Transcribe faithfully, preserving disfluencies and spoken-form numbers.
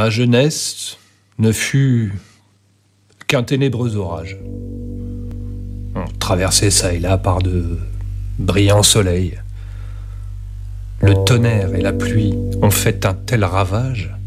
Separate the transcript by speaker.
Speaker 1: Ma jeunesse ne fut qu'un ténébreux orage. On traversait ça et là par de brillants soleils. Le tonnerre et la pluie ont fait un tel ravage